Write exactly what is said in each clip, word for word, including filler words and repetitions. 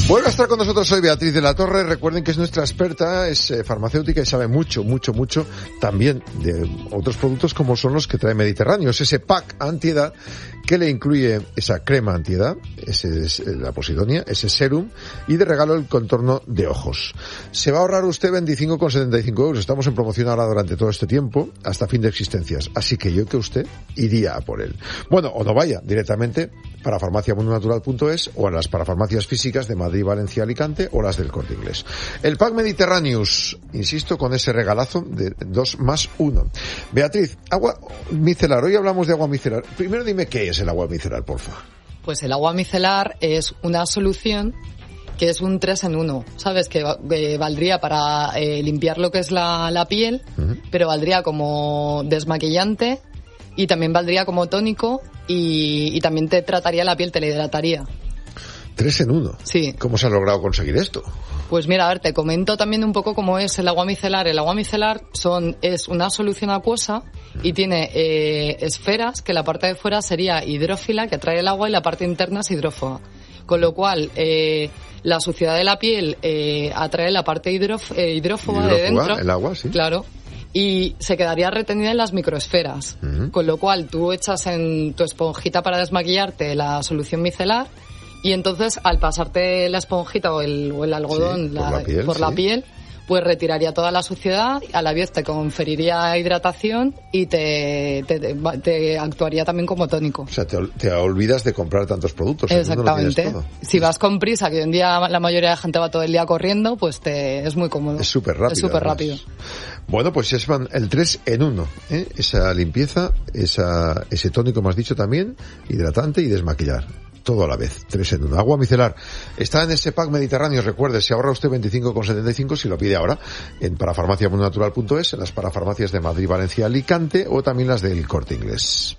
Vuelve a estar con nosotros hoy Beatriz de la Torre. Recuerden que es nuestra experta, es eh, farmacéutica y sabe mucho, mucho, mucho también de otros productos como son los que trae Mediterráneo. Es ese pack antiedad que le incluye esa crema antiedad, ese es la posidonia, ese serum y de regalo el contorno de ojos. Se va a ahorrar usted veinticinco con setenta y cinco euros. Estamos en promoción ahora durante todo este tiempo hasta fin de existencias. Así que yo que usted iría a por él. Bueno, o no vaya directamente para farmacia mundo natural punto es o a las parafarmacias físicas de Madrid, Valencia, Alicante o las del Corte Inglés. El pack Mediterraneous, insisto, con ese regalazo de dos más uno. Beatriz, agua micelar. Hoy hablamos de agua micelar. Primero dime qué es el agua micelar, porfa. Pues el agua micelar es una solución que es un tres en uno, ¿sabes? Que eh, valdría para eh, limpiar lo que es la, la piel, uh-huh. pero valdría como desmaquillante y también valdría como tónico y, y también te trataría la piel, te la hidrataría. Tres en uno. Sí. ¿Cómo se ha logrado conseguir esto? Pues mira, a ver, te comento también un poco cómo es el agua micelar. El agua micelar son, es una solución acuosa y tiene eh, esferas, que la parte de fuera sería hidrófila, que atrae el agua, y la parte interna es hidrófoba. Con lo cual, eh, la suciedad de la piel eh, atrae la parte hidrof- eh, hidrófoba, hidrófoba de dentro. El agua, sí. Claro. Y se quedaría retenida en las microesferas. Uh-huh. Con lo cual, tú echas en tu esponjita para desmaquillarte la solución micelar. Y entonces, al pasarte la esponjita o el, o el algodón sí, la, por, la piel, por sí. la piel, pues retiraría toda la suciedad, a la vez te conferiría hidratación y te, te, te, te actuaría también como tónico. O sea, te, te olvidas de comprar tantos productos. Exactamente. Todo. Si vas con prisa, que hoy en día la mayoría de la gente va todo el día corriendo, pues te es muy cómodo. Es súper rápido. Es súper rápido. Bueno, pues es el tres en uno, ¿eh? Esa limpieza, esa, ese tónico, me has dicho también, hidratante y desmaquillar. Todo a la vez, tres en uno. Agua micelar. Está en ese pack Mediterráneo, recuerde, se ahorra usted veinticinco con setenta y cinco si lo pide ahora en parafarmacia mundo natural punto es, en las parafarmacias de Madrid, Valencia, Alicante o también las del Corte Inglés.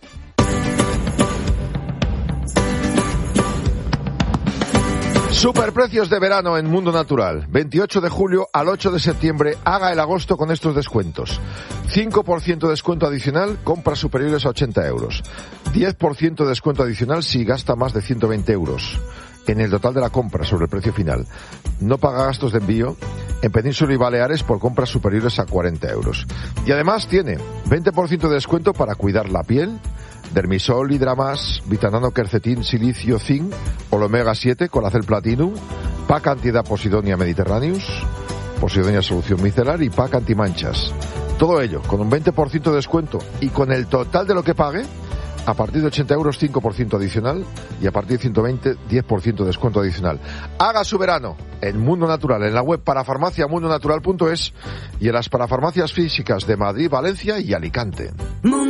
Superprecios de verano en Mundo Natural. veintiocho de julio al ocho de septiembre, haga el agosto con estos descuentos. cinco por ciento de descuento adicional, compras superiores a ochenta euros. diez por ciento de descuento adicional si gasta más de ciento veinte euros en el total de la compra sobre el precio final. No paga gastos de envío en Península y Baleares por compras superiores a cuarenta euros. Y además tiene veinte por ciento de descuento para cuidar la piel, Dermisol, Hidramas, Vitanano, Quercetin, Silicio, Zinc, Omega siete, Colacel Platinum, Pack Antiedad Posidonia Mediterraneous, Posidonia Solución Micelar y Pack Antimanchas. Todo ello con un veinte por ciento de descuento y con el total de lo que pague, a partir de ochenta euros cinco por ciento adicional y a partir de ciento veinte diez por ciento de descuento adicional. Haga su verano en Mundo Natural, en la web parafarmacia mundo natural punto es y en las parafarmacias físicas de Madrid, Valencia y Alicante.